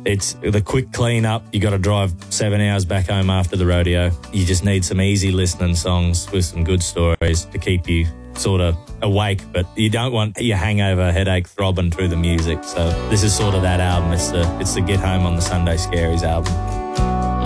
It's the quick clean up. You got to drive 7 hours back home after the rodeo. You just need some easy listening songs with some good stories to keep you sort of awake, but you don't want your hangover headache throbbing through the music. So this is sort of that album. It's the Get Home on the Sunday Scaries album.